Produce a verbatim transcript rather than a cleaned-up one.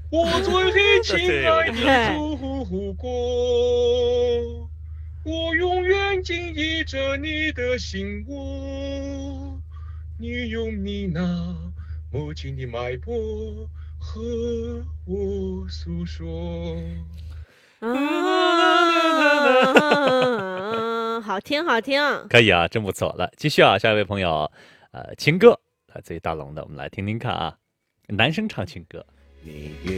我最亲爱的哎祖国，我永远谨记着你的心窝。你用你那母亲的脉搏和我诉说。 啊，好听好听。 可以啊，真不错。来，继续啊，下一位朋友，呃，情歌来自于大龙的，我们来听听看啊，男生唱情歌。 你